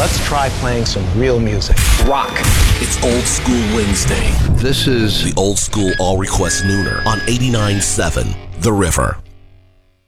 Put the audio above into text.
Let's try playing some real music. Rock. It's Old School Wednesday. This is the Old School All Request Nooner on 89.7 The River.